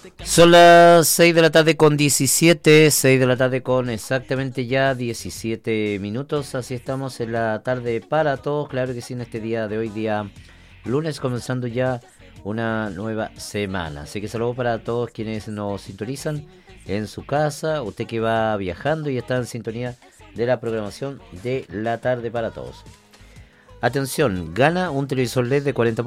Son las 6 de la tarde con 17, 6 de la tarde con exactamente ya 17 minutos, así estamos en la tarde para todos, claro que sí, en este día de hoy, día lunes, comenzando ya una nueva semana. Así que saludos para todos quienes nos sintonizan en su casa, usted que va viajando y está en sintonía de la programación de la tarde para todos. Atención, gana un televisor LED de 40